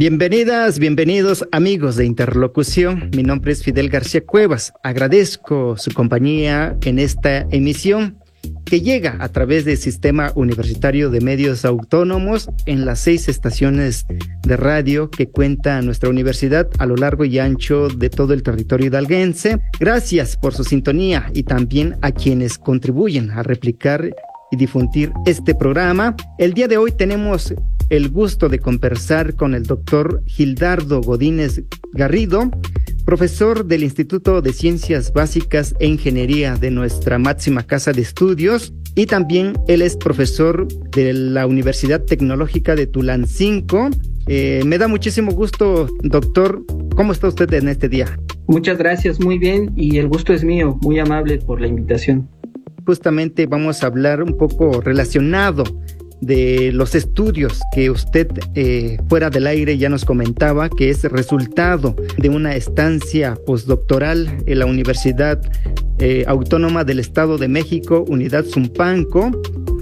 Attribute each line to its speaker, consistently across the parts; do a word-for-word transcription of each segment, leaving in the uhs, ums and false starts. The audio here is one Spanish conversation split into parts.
Speaker 1: Bienvenidas, bienvenidos amigos de Interlocución. Mi nombre es Fidel García Cuevas. Agradezco su compañía en esta emisión que llega a través del Sistema Universitario de Medios Autónomos en las seis estaciones de radio que cuenta nuestra universidad a lo largo y ancho de todo el territorio hidalguense. Gracias por su sintonía y también a quienes contribuyen a replicar y difundir este programa. El día de hoy tenemos el gusto de conversar con el doctor Gildardo Godínez Garrido, profesor del Instituto de Ciencias Básicas e Ingeniería de nuestra máxima casa de estudios, y también él es profesor de la Universidad Tecnológica de Tulancingo. Eh, me da muchísimo gusto, doctor. ¿Cómo está usted en este día?
Speaker 2: Muchas gracias, muy bien, y el gusto es mío. Muy amable por la invitación.
Speaker 1: Justamente vamos a hablar un poco relacionado de los estudios que usted eh, fuera del aire ya nos comentaba, que es resultado de una estancia postdoctoral en la Universidad eh, Autónoma del Estado de México, Unidad Zumpanco.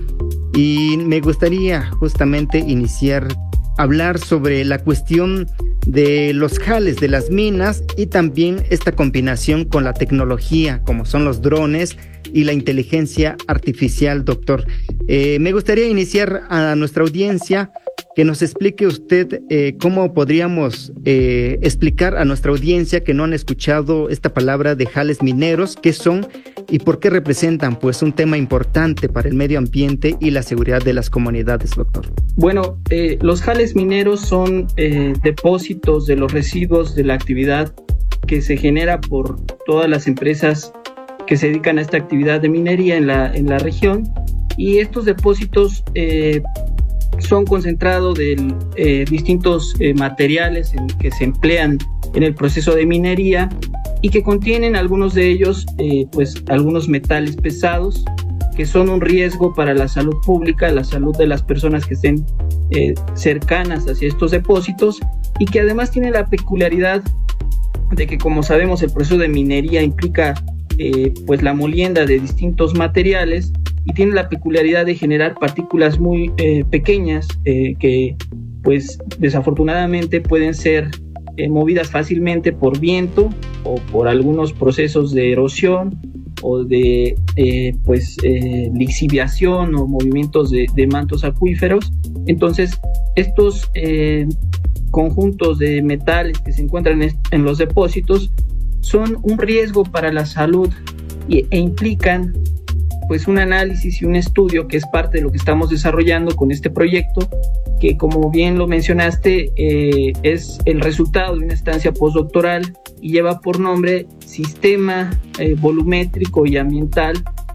Speaker 1: Y me gustaría justamente iniciar a hablar sobre la cuestión de los jales de las minas y también esta combinación con la tecnología, como son los drones y la inteligencia artificial, doctor. Eh, me gustaría iniciar a nuestra audiencia que nos explique usted eh, cómo podríamos eh, explicar a nuestra audiencia que no han escuchado esta palabra de jales mineros, qué son y por qué representan pues un tema importante para el medio ambiente y la seguridad de las comunidades, doctor.
Speaker 2: Bueno, eh, los jales mineros son eh, depósitos de los residuos de la actividad que se genera por todas las empresas que se dedican a esta actividad de minería en la, en la región, y estos depósitos eh, son concentrados de eh, distintos eh, materiales en, que se emplean en el proceso de minería y que contienen algunos de ellos, eh, pues algunos metales pesados que son un riesgo para la salud pública, la salud de las personas que estén eh, cercanas hacia estos depósitos, y que además tiene la peculiaridad de que, como sabemos, el proceso de minería implica Eh, pues la molienda de distintos materiales y tiene la peculiaridad de generar partículas muy eh, pequeñas eh, que pues desafortunadamente pueden ser eh, movidas fácilmente por viento o por algunos procesos de erosión o de eh, pues eh, lixiviación o movimientos de, de mantos acuíferos. Entonces estos eh, conjuntos de metales que se encuentran en, en los depósitos son un riesgo para la salud y, e implican pues un análisis y un estudio que es parte de lo que estamos desarrollando con este proyecto, que, como bien lo mencionaste, eh, es el resultado de una estancia postdoctoral y lleva por nombre Sistema eh, Volumétrico y Ambiental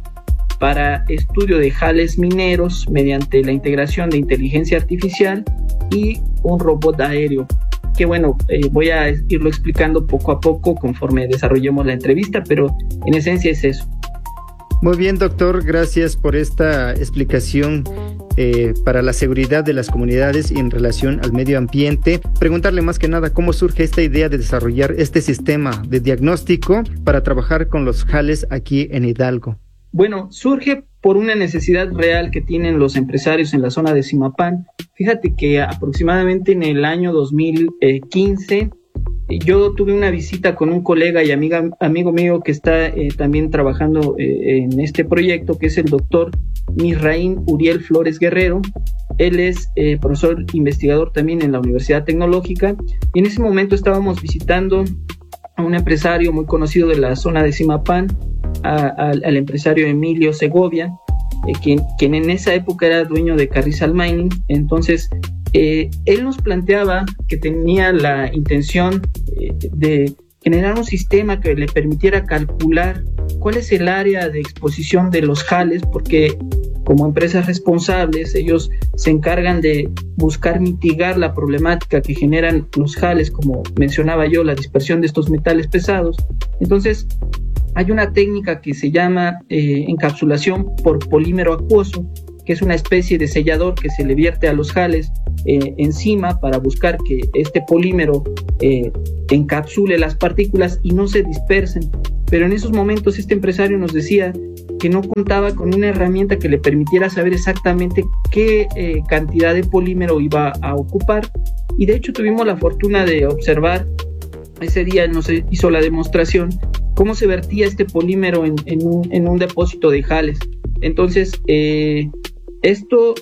Speaker 2: para Estudio de Jales Mineros mediante la integración de inteligencia artificial y un robot aéreo. Que bueno, eh, voy a irlo explicando poco a poco conforme desarrollemos la entrevista, pero en esencia es eso.
Speaker 1: Muy bien, doctor, gracias por esta explicación eh, para la seguridad de las comunidades y en relación al medio ambiente. Preguntarle más que nada cómo surge esta idea de desarrollar este sistema de diagnóstico para trabajar con los jales aquí en Hidalgo.
Speaker 2: Bueno, surge por una necesidad real que tienen los empresarios en la zona de Zimapán. Fíjate que aproximadamente en el año dos mil quince yo tuve una visita con un colega y amiga, amigo mío que está eh, también trabajando eh, en este proyecto, que es el doctor Misraín Uriel Flores Guerrero. Él es eh, profesor investigador también en la Universidad Tecnológica, y en ese momento estábamos visitando a un empresario muy conocido de la zona de Zimapán, a, a, al empresario Emilio Segovia, eh, quien, quien en esa época era dueño de Carrizal Mining. Entonces eh, él nos planteaba que tenía la intención eh, de generar un sistema que le permitiera calcular cuál es el área de exposición de los jales, porque como empresas responsables ellos se encargan de buscar mitigar la problemática que generan los jales, como mencionaba yo, la dispersión de estos metales pesados. Entonces hay una técnica que se llama eh, encapsulación por polímero acuoso, que es una especie de sellador que se le vierte a los jales eh, encima para buscar que este polímero eh, encapsule las partículas y no se dispersen. Pero en esos momentos este empresario nos decía que no contaba con una herramienta que le permitiera saber exactamente qué eh, cantidad de polímero iba a ocupar. Y de hecho tuvimos la fortuna de observar, ese día nos hizo la demostración, cómo se vertía este polímero en, en, un, en un depósito de jales. Entonces, eh, esto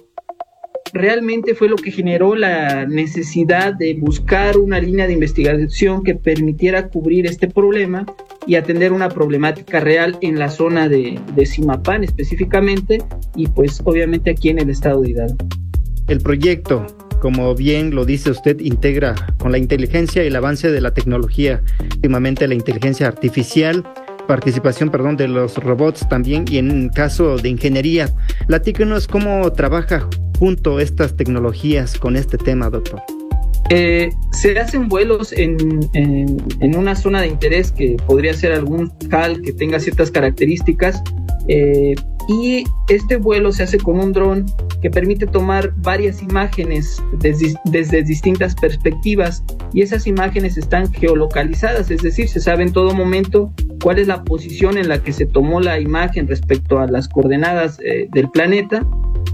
Speaker 2: realmente fue lo que generó la necesidad de buscar una línea de investigación que permitiera cubrir este problema y atender una problemática real en la zona de, de Zimapán específicamente, y pues obviamente aquí en el estado de Hidalgo.
Speaker 1: El proyecto, como bien lo dice usted, integra con la inteligencia y el avance de la tecnología, últimamente la inteligencia artificial, participación, perdón, de los robots también, y en caso de ingeniería. Platíquenos cómo trabaja junto estas tecnologías con este tema, doctor.
Speaker 2: Eh, se hacen vuelos en, en, en una zona de interés que podría ser algún H A L que tenga ciertas características, eh, y este vuelo se hace con un dron que permite tomar varias imágenes desde, desde distintas perspectivas, y esas imágenes están geolocalizadas, es decir, se sabe en todo momento cuál es la posición en la que se tomó la imagen respecto a las coordenadas eh, del planeta,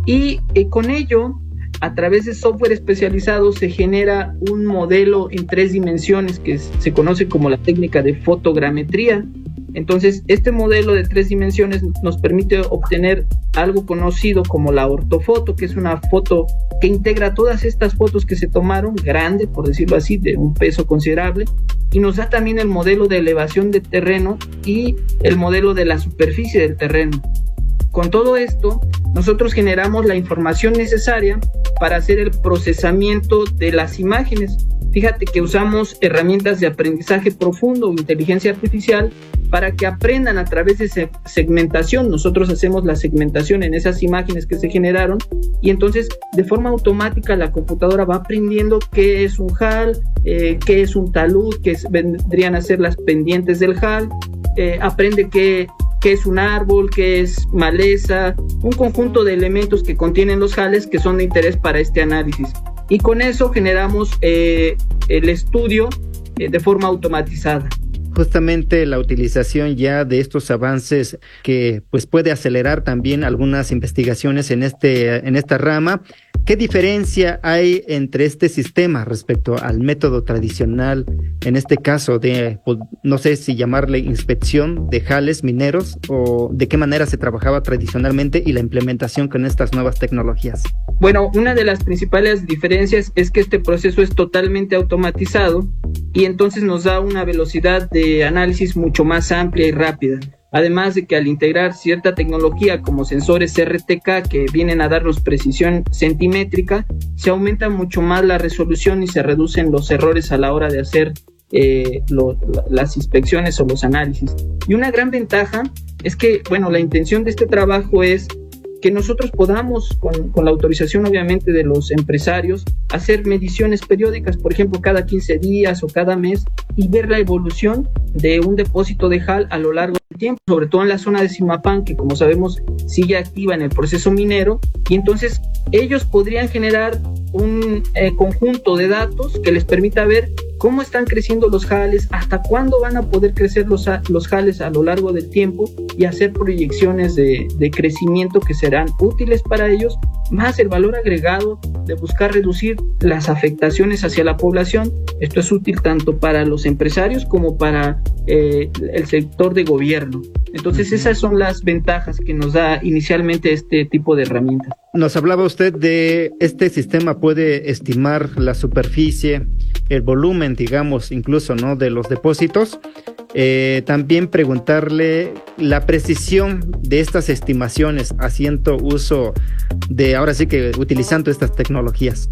Speaker 2: y eh, con ello, a través de software especializado, se genera un modelo en tres dimensiones que se conoce como la técnica de fotogrametría. Entonces, este modelo de tres dimensiones nos permite obtener algo conocido como la ortofoto, que es una foto que integra todas estas fotos que se tomaron, grande, por decirlo así, de un peso considerable, y nos da también el modelo de elevación de terreno y el modelo de la superficie del terreno. Con todo esto, nosotros generamos la información necesaria para hacer el procesamiento de las imágenes. Fíjate que usamos herramientas de aprendizaje profundo o inteligencia artificial para que aprendan a través de segmentación. Nosotros hacemos la segmentación en esas imágenes que se generaron, y entonces de forma automática la computadora va aprendiendo qué es un H A L, eh, qué es un talud, qué es, vendrían a ser las pendientes del H A L, eh, aprende qué qué es un árbol, qué es maleza, un conjunto de elementos que contienen los jales que son de interés para este análisis. Y con eso generamos eh, el estudio eh, de forma automatizada.
Speaker 1: Justamente la utilización ya de estos avances que pues puede acelerar también algunas investigaciones en este en esta rama. ¿Qué diferencia hay entre este sistema respecto al método tradicional, en este caso de, pues, no sé si llamarle inspección de jales mineros, o de qué manera se trabajaba tradicionalmente y la implementación con estas nuevas tecnologías?
Speaker 2: Bueno, una de las principales diferencias es que este proceso es totalmente automatizado y entonces nos da una velocidad de análisis mucho más amplia y rápida. Además de que al integrar cierta tecnología como sensores R T K que vienen a darnos precisión centimétrica, se aumenta mucho más la resolución y se reducen los errores a la hora de hacer eh, lo, las inspecciones o los análisis. Y una gran ventaja es que, bueno, la intención de este trabajo es que nosotros podamos, con, con la autorización obviamente de los empresarios, hacer mediciones periódicas, por ejemplo, cada quince días o cada mes, y ver la evolución de un depósito de H A L a lo largo del tiempo, sobre todo en la zona de Zimapán, que como sabemos sigue activa en el proceso minero, y entonces ellos podrían generar un eh, conjunto de datos que les permita ver cómo están creciendo los jales, hasta cuándo van a poder crecer los, los jales a lo largo del tiempo, y hacer proyecciones de, de crecimiento que serán útiles para ellos, más el valor agregado de buscar reducir las afectaciones hacia la población. Esto es útil tanto para los empresarios como para eh, el sector de gobierno. Entonces, esas son las ventajas que nos da inicialmente este tipo de herramientas.
Speaker 1: Nos hablaba usted de este sistema puede estimar la superficie, el volumen, digamos, incluso, ¿no?, de los depósitos. Eh, también preguntarle la precisión de estas estimaciones, haciendo uso de, ahora sí que utilizando estas tecnologías.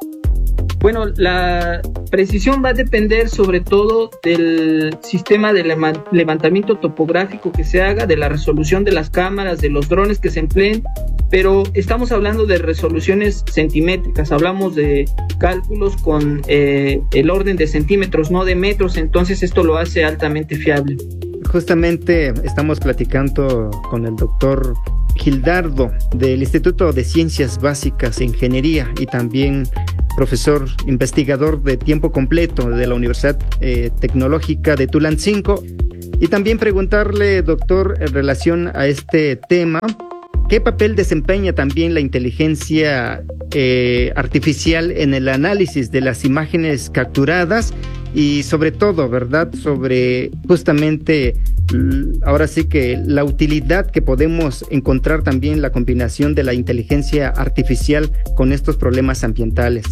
Speaker 2: Bueno, la precisión va a depender sobre todo del sistema de levantamiento topográfico que se haga, de la resolución de las cámaras, de los drones que se empleen, pero estamos hablando de resoluciones centimétricas, hablamos de cálculos con eh, el orden de centímetros, no de metros, entonces esto lo hace altamente fiable.
Speaker 1: Justamente estamos platicando con el doctor Gildardo del Instituto de Ciencias Básicas e Ingeniería, y también profesor investigador de tiempo completo de la Universidad eh, Tecnológica de Tulancingo. Y también preguntarle, doctor, en relación a este tema, ¿qué papel desempeña también la inteligencia eh, artificial en el análisis de las imágenes capturadas? Y sobre todo, ¿verdad?, sobre justamente, ahora sí que la utilidad que podemos encontrar también la combinación de la inteligencia artificial con estos problemas ambientales.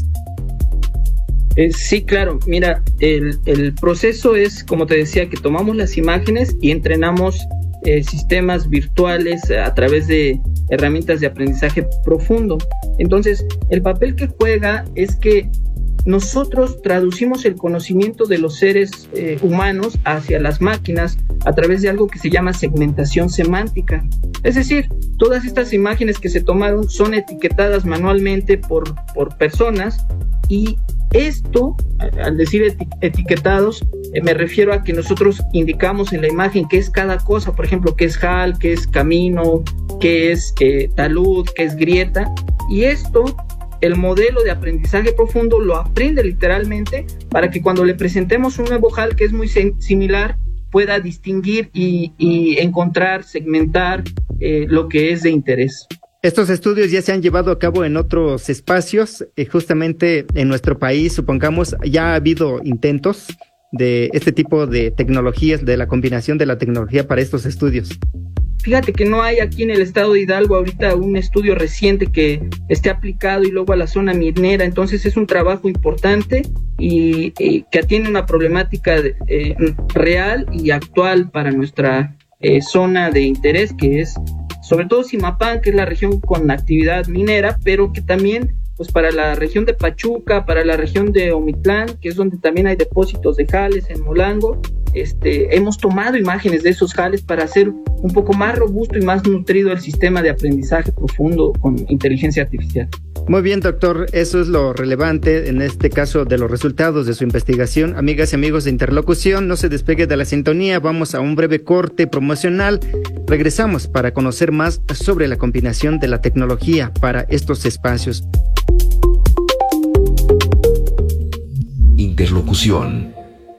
Speaker 2: Eh, sí, claro. Mira, el, el proceso es, como te decía, que tomamos las imágenes y entrenamos eh, sistemas virtuales a través de herramientas de aprendizaje profundo. Entonces, el papel que juega es que nosotros traducimos el conocimiento de los seres eh, humanos hacia las máquinas a través de algo que se llama segmentación semántica. Es decir, todas estas imágenes que se tomaron son etiquetadas manualmente por, por personas, y esto, al decir eti- etiquetados, eh, me refiero a que nosotros indicamos en la imagen qué es cada cosa, por ejemplo, qué es hall, qué es camino, qué es eh, talud, qué es grieta, y esto el modelo de aprendizaje profundo lo aprende literalmente para que cuando le presentemos un nuevo hall que es muy similar, pueda distinguir y, y encontrar, segmentar eh, lo que es de interés.
Speaker 1: Estos estudios ya se han llevado a cabo en otros espacios, eh, justamente en nuestro país, supongamos, ya ha habido intentos de este tipo de tecnologías, de la combinación de la tecnología para estos estudios.
Speaker 2: Fíjate que no hay aquí en el estado de Hidalgo ahorita un estudio reciente que esté aplicado y luego a la zona minera, entonces es un trabajo importante y, y que atiende una problemática eh, real y actual para nuestra eh, zona de interés, que es sobre todo Zimapán, que es la región con actividad minera, pero que también pues para la región de Pachuca, para la región de Omitlán, que es donde también hay depósitos de jales en Molango. Este, hemos tomado imágenes de esos jales para hacer un poco más robusto y más nutrido el sistema de aprendizaje profundo con inteligencia artificial.
Speaker 1: Muy bien, doctor, eso es lo relevante en este caso de los resultados de su investigación. Amigas y amigos de Interlocución, no se despegue de la sintonía, vamos a un breve corte promocional. Regresamos para conocer más sobre la combinación de la tecnología para estos espacios.
Speaker 3: Interlocución.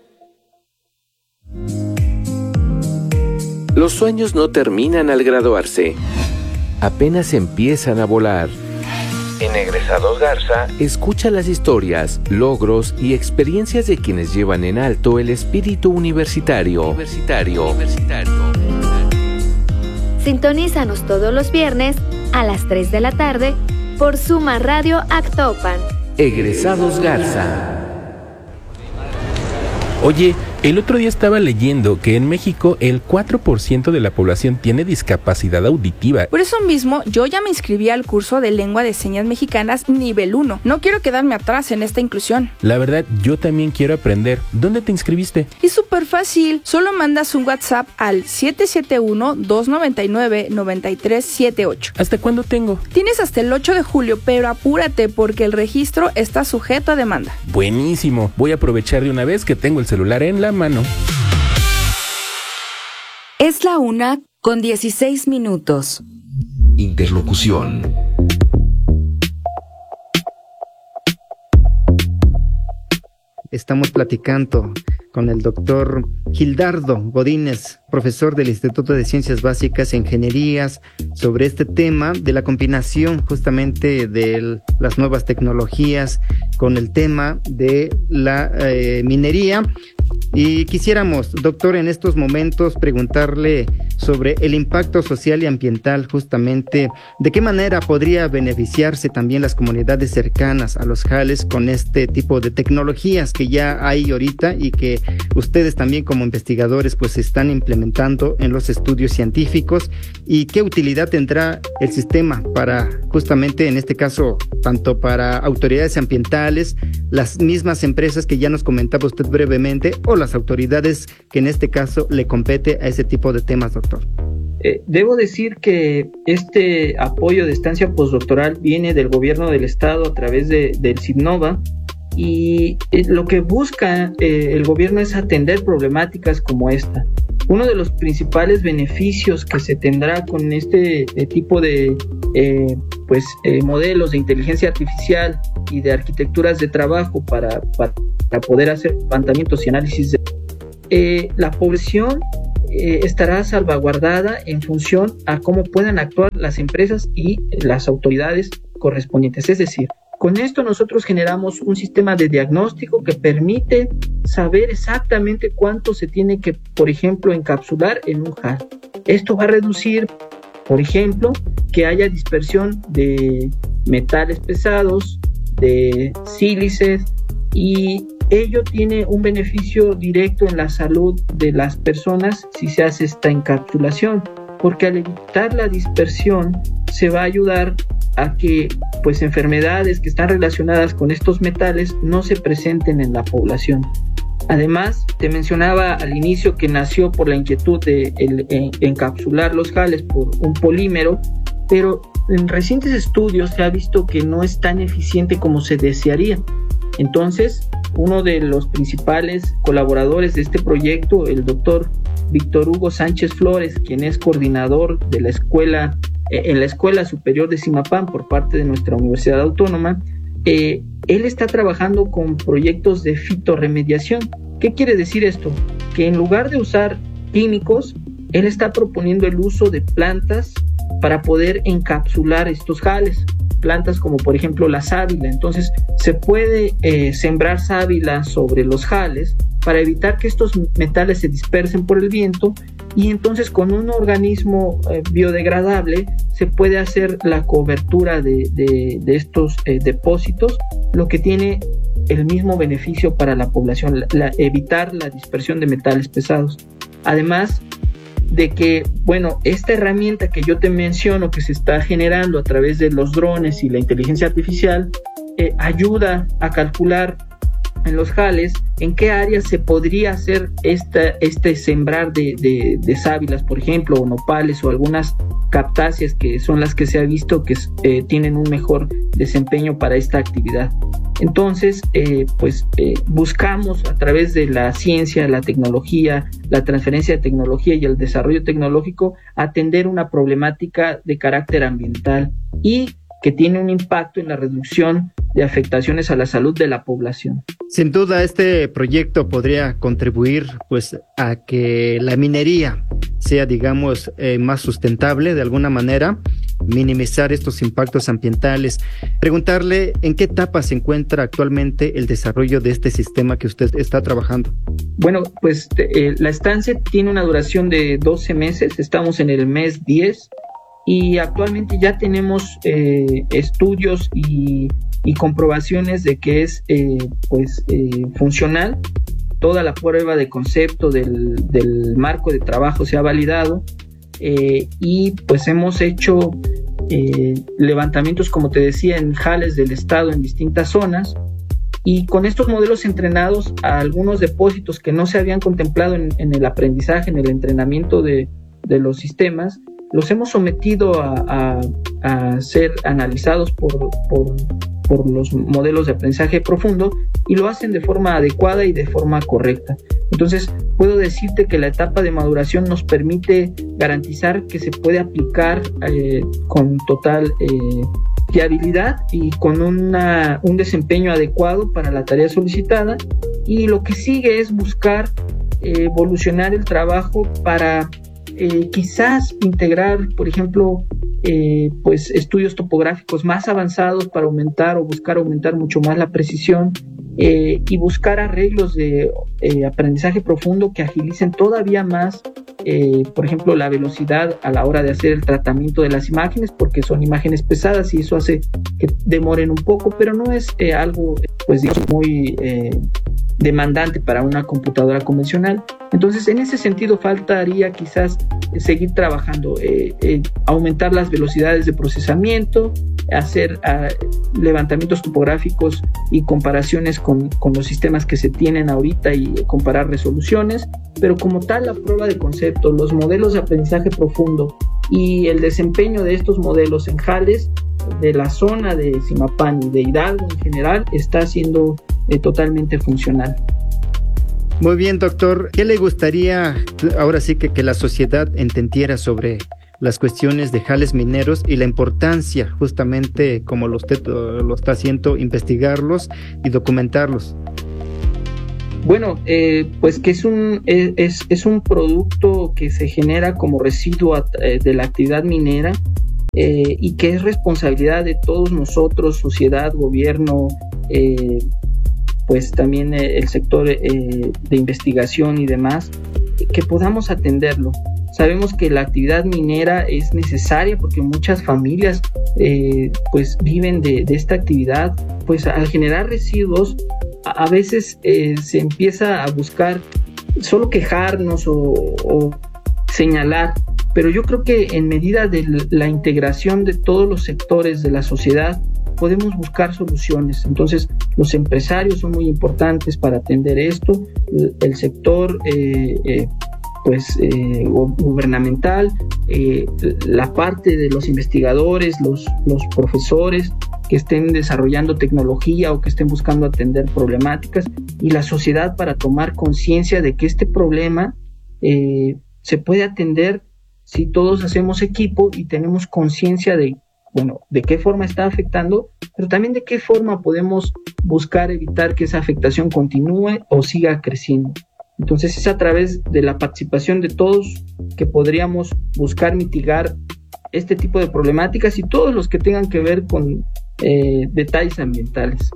Speaker 4: Los sueños no terminan al graduarse, apenas empiezan a volar. En Egresados Garza, escucha las historias, logros y experiencias de quienes llevan en alto el espíritu universitario. Universitario. Universitario.
Speaker 5: Sintonízanos todos los viernes a las tres de la tarde por Suma Radio Actopan.
Speaker 4: Egresados Garza.
Speaker 6: Oye, el otro día estaba leyendo que en México el cuatro por ciento de la población tiene discapacidad auditiva.
Speaker 7: Por eso mismo, yo ya me inscribí al curso de Lengua de Señas Mexicanas nivel uno. No quiero quedarme atrás en esta inclusión.
Speaker 6: La verdad, yo también quiero aprender. ¿Dónde te inscribiste?
Speaker 7: Es súper fácil. Solo mandas un WhatsApp al siete siete uno, dos nueve nueve, nueve tres siete ocho.
Speaker 6: ¿Hasta cuándo tengo?
Speaker 7: Tienes hasta el ocho de julio, pero apúrate porque el registro está sujeto a demanda.
Speaker 6: Buenísimo. Voy a aprovechar de una vez que tengo el celular en la mano.
Speaker 8: Es la una con dieciséis minutos.
Speaker 3: Interlocución.
Speaker 1: Estamos platicando con el doctor Gildardo Godínez, profesor del Instituto de Ciencias Básicas e Ingenierías, sobre este tema de la combinación justamente de las nuevas tecnologías con el tema de la eh, minería. Y quisiéramos, doctor, en estos momentos preguntarle sobre el impacto social y ambiental, justamente, de qué manera podría beneficiarse también las comunidades cercanas a los jales con este tipo de tecnologías que ya hay ahorita y que ustedes también como investigadores pues están implementando en los estudios científicos, y qué utilidad tendrá el sistema para justamente en este caso tanto para autoridades ambientales, las mismas empresas que ya nos comentaba usted brevemente, o las autoridades que en este caso le compete a ese tipo de temas, doctor.
Speaker 2: Eh, debo decir que este apoyo de estancia postdoctoral viene del gobierno del estado a través de, del SIGNOVA, y eh, lo que busca eh, el gobierno es atender problemáticas como esta. Uno de los principales beneficios que se tendrá con este eh, tipo de eh, pues, eh, modelos de inteligencia artificial y de arquitecturas de trabajo para, para, para poder hacer levantamientos y análisis de eh, la población eh, estará salvaguardada en función a cómo puedan actuar las empresas y las autoridades correspondientes. Es decir, con esto nosotros generamos un sistema de diagnóstico que permite saber exactamente cuánto se tiene que, por ejemplo, encapsular en un H A L. Esto va a reducir, por ejemplo, que haya dispersión de metales pesados, de sílices, y ello tiene un beneficio directo en la salud de las personas si se hace esta encapsulación, porque al evitar la dispersión se va a ayudar a que pues enfermedades que están relacionadas con estos metales no se presenten en la población. Además, te mencionaba al inicio que nació por la inquietud de el, en, encapsular los jales por un polímero, pero en recientes estudios se ha visto que no es tan eficiente como se desearía. Entonces, uno de los principales colaboradores de este proyecto, el doctor Víctor Hugo Sánchez Flores, quien es coordinador de la escuela, eh, en la Escuela Superior de Zimapán por parte de nuestra Universidad Autónoma, eh, él está trabajando con proyectos de fitorremediación. ¿Qué quiere decir esto? Que en lugar de usar químicos, él está proponiendo el uso de plantas para poder encapsular estos jales. Plantas como por ejemplo la sábila. Entonces se puede eh, sembrar sábila sobre los jales para evitar que estos metales se dispersen por el viento, y entonces con un organismo eh, biodegradable se puede hacer la cobertura de, de, de estos eh, depósitos, lo que tiene el mismo beneficio para la población, la, la, evitar la dispersión de metales pesados. Además de que, bueno, esta herramienta que yo te menciono que se está generando a través de los drones y la inteligencia artificial eh, ayuda a calcular en los jales en qué áreas se podría hacer esta, este sembrar de, de, de sábilas, por ejemplo, o nopales o algunas cactáceas que son las que se ha visto que eh, tienen un mejor desempeño para esta actividad. Entonces, eh, pues eh, buscamos a través de la ciencia, la tecnología, la transferencia de tecnología y el desarrollo tecnológico atender una problemática de carácter ambiental y que tiene un impacto en la reducción de afectaciones a la salud de la población.
Speaker 1: Sin duda, este proyecto podría contribuir pues a que la minería sea, digamos, eh, más sustentable de alguna manera, minimizar estos impactos ambientales. Preguntarle en qué etapa se encuentra actualmente el desarrollo de este sistema que usted está trabajando.
Speaker 2: Bueno, pues eh, la estancia tiene una duración de doce meses, estamos en el mes diez y actualmente ya tenemos eh, estudios y, y comprobaciones de que es eh, pues eh, funcional. Toda la prueba de concepto del, del marco de trabajo se ha validado eh, y pues hemos hecho eh, levantamientos, como te decía, en jales del estado en distintas zonas, y con estos modelos entrenados a algunos depósitos que no se habían contemplado en, en el aprendizaje, en el entrenamiento de, de los sistemas, los hemos sometido a, a, a ser analizados por, por, por los modelos de aprendizaje profundo, y lo hacen de forma adecuada y de forma correcta. Entonces, puedo decirte que la etapa de maduración nos permite garantizar que se puede aplicar eh, con total eh, fiabilidad y con una, un desempeño adecuado para la tarea solicitada, y lo que sigue es buscar eh, evolucionar el trabajo para eh, quizás integrar, por ejemplo, eh, pues estudios topográficos más avanzados para aumentar o buscar aumentar mucho más la precisión, eh, y buscar arreglos de eh, aprendizaje profundo que agilicen todavía más, eh, por ejemplo, la velocidad a la hora de hacer el tratamiento de las imágenes, porque son imágenes pesadas y eso hace que demoren un poco, pero no es eh, algo pues digamos muy eh, demandante para una computadora convencional. Entonces, en ese sentido faltaría quizás eh, seguir trabajando, eh, eh, aumentar las velocidades de procesamiento, hacer uh, levantamientos topográficos y comparaciones con, con los sistemas que se tienen ahorita y comparar resoluciones, pero como tal la prueba de concepto, los modelos de aprendizaje profundo y el desempeño de estos modelos en jales de la zona de Zimapán y de Hidalgo en general está siendo eh, totalmente funcional.
Speaker 1: Muy bien, doctor. ¿Qué le gustaría ahora sí que, que la sociedad entendiera sobre las cuestiones de jales mineros y la importancia, justamente como usted lo está haciendo, investigarlos y documentarlos?
Speaker 2: Bueno, eh, pues que es un, es, es un producto que se genera como residuo de la actividad minera eh, y que es responsabilidad de todos nosotros, sociedad, gobierno, eh, pues también el sector eh, de investigación y demás, que podamos atenderlo. Sabemos que la actividad minera es necesaria porque muchas familias eh, pues viven de, de esta actividad. Pues al generar residuos a, a veces eh, se empieza a buscar solo quejarnos o, o señalar, pero yo creo que en medida de la integración de todos los sectores de la sociedad podemos buscar soluciones. Entonces los empresarios son muy importantes para atender esto, el, el sector eh, eh, pues eh, gubernamental, eh, la parte de los investigadores, los, los profesores que estén desarrollando tecnología o que estén buscando atender problemáticas, y la sociedad para tomar conciencia de que este problema eh, se puede atender si todos hacemos equipo y tenemos conciencia de, bueno, de qué forma está afectando, pero también de qué forma podemos buscar evitar que esa afectación continúe o siga creciendo. Entonces es a través de la participación de todos que podríamos buscar mitigar este tipo de problemáticas y todos los que tengan que ver con eh, detalles ambientales.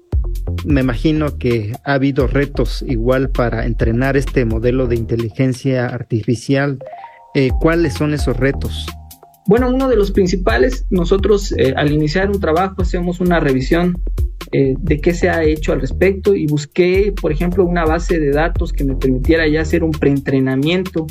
Speaker 1: Me imagino que ha habido retos igual para entrenar este modelo de inteligencia artificial. Eh, ¿Cuáles son esos retos?
Speaker 2: Bueno, uno de los principales, nosotros eh, al iniciar un trabajo hacemos una revisión eh, de qué se ha hecho al respecto y busqué, por ejemplo, una base de datos que me permitiera ya hacer un preentrenamiento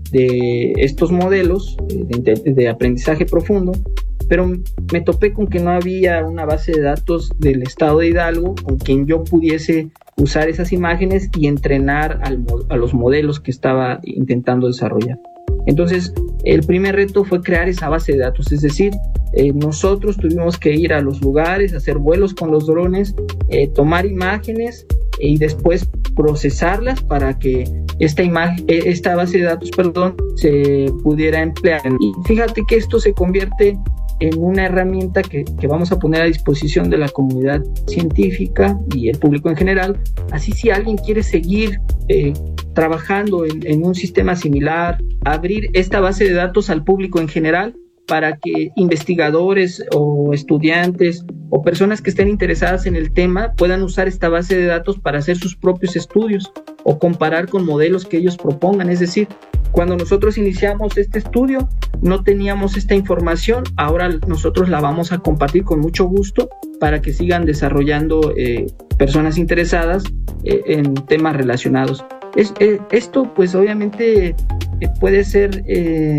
Speaker 2: de estos modelos eh, de, de aprendizaje profundo, pero me topé con que no había una base de datos del estado de Hidalgo con quien yo pudiese usar esas imágenes y entrenar al, a los modelos que estaba intentando desarrollar. Entonces, el primer reto fue crear esa base de datos, es decir, eh, nosotros tuvimos que ir a los lugares, hacer vuelos con los drones, eh, tomar imágenes eh, y después procesarlas para que esta imagen, eh, esta base de datos, perdón, se pudiera emplear. Y fíjate que esto se convierte en una herramienta que, que vamos a poner a disposición de la comunidad científica y el público en general. Así, si alguien quiere seguir eh, trabajando en, en un sistema similar, abrir esta base de datos al público en general para que investigadores o estudiantes o personas que estén interesadas en el tema puedan usar esta base de datos para hacer sus propios estudios o comparar con modelos que ellos propongan. Es decir, cuando nosotros iniciamos este estudio no teníamos esta información, ahora nosotros la vamos a compartir con mucho gusto para que sigan desarrollando eh, personas interesadas eh, en temas relacionados. Es, eh, esto pues obviamente eh, puede ser eh,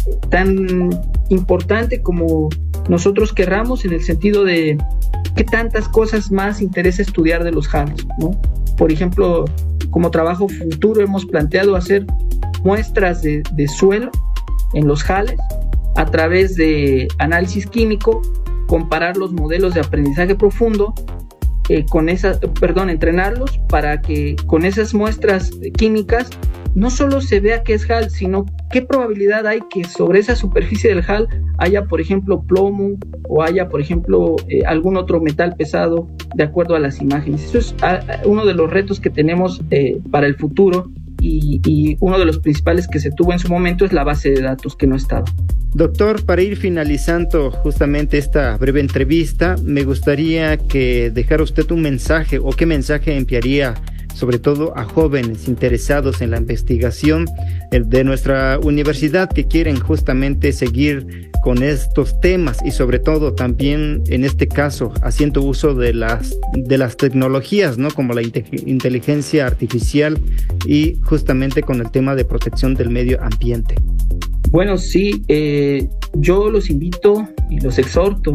Speaker 2: tan importante como nosotros querramos, en el sentido de qué tantas cosas más interesa estudiar de los jales, ¿no? Por ejemplo, como trabajo futuro hemos planteado hacer muestras de, de suelo en los jales a través de análisis químico, comparar los modelos de aprendizaje profundo eh, con esas, perdón, entrenarlos para que con esas muestras químicas no solo se vea qué es jal, sino qué probabilidad hay que sobre esa superficie del jal haya, por ejemplo, plomo o haya, por ejemplo, eh, algún otro metal pesado de acuerdo a las imágenes. Eso es a, a, uno de los retos que tenemos eh, para el futuro. Y, y uno de los principales que se tuvo en su momento es la base de datos que no estaba.
Speaker 1: Doctor, para ir finalizando justamente esta breve entrevista, me gustaría que dejara usted un mensaje o qué mensaje enviaría sobre todo a jóvenes interesados en la investigación de nuestra universidad que quieren justamente seguir con estos temas y sobre todo también en este caso haciendo uso de las de las tecnologías, ¿no? Como la inteligencia artificial y justamente con el tema de protección del medio ambiente.
Speaker 2: Bueno, sí, eh, yo los invito y los exhorto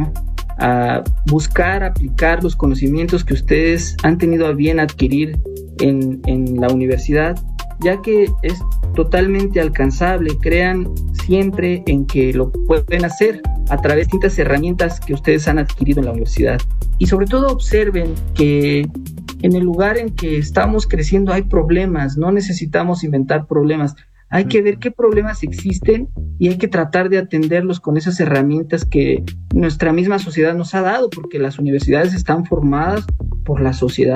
Speaker 2: a buscar aplicar los conocimientos que ustedes han tenido a bien adquirir en, en la universidad, ya que es totalmente alcanzable. Crean siempre en que lo pueden hacer a través de distintas herramientas que ustedes han adquirido en la universidad. Y sobre todo observen que en el lugar en que estamos creciendo hay problemas, no necesitamos inventar problemas. Hay que ver qué problemas existen y hay que tratar de atenderlos con esas herramientas que nuestra misma sociedad nos ha dado, porque las universidades están formadas por la sociedad.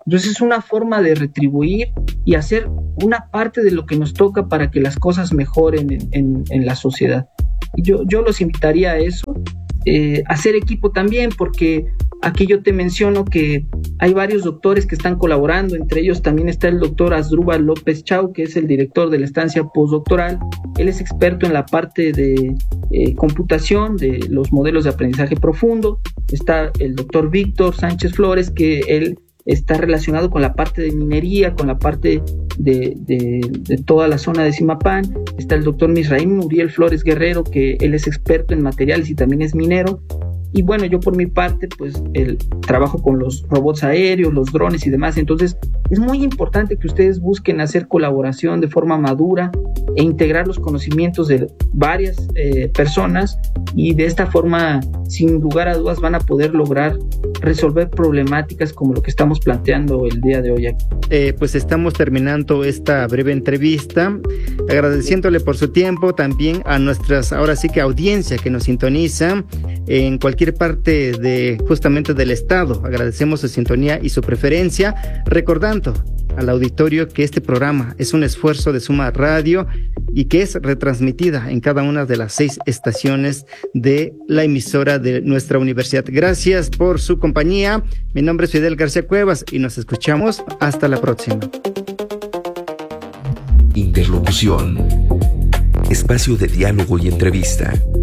Speaker 2: Entonces es una forma de retribuir y hacer una parte de lo que nos toca para que las cosas mejoren en, en, en la sociedad. Y yo, yo los invitaría a eso, eh, a hacer equipo también, porque aquí yo te menciono que hay varios doctores que están colaborando, entre ellos también está el doctor Asdrúbal López Chau, que es el director de la estancia postdoctoral. Él es experto en la parte de eh, computación, de los modelos de aprendizaje profundo. Está el doctor Víctor Sánchez Flores, que él está relacionado con la parte de minería, con la parte de, de, de toda la zona de Zimapán. Está el doctor Misraim Uriel Flores Guerrero, que él es experto en materiales y también es minero. Y bueno, yo por mi parte, pues el trabajo con los robots aéreos, los drones y demás. Entonces, es muy importante que ustedes busquen hacer colaboración de forma madura e integrar los conocimientos de varias eh, personas, y de esta forma, sin lugar a dudas, van a poder lograr resolver problemáticas como lo que estamos planteando el día de hoy aquí.
Speaker 1: Eh, pues estamos terminando esta breve entrevista, agradeciéndole por su tiempo, también a nuestras, ahora sí que audiencia que nos sintoniza en cualquier parte de justamente del estado. Agradecemos su sintonía y su preferencia, recordando al auditorio que este programa es un esfuerzo de Suma Radio y que es retransmitida en cada una de las seis estaciones de la emisora de nuestra universidad. Gracias por su compañía. Mi nombre es Fidel García Cuevas y nos escuchamos hasta la próxima.
Speaker 3: Interlocución. Espacio de diálogo y entrevista.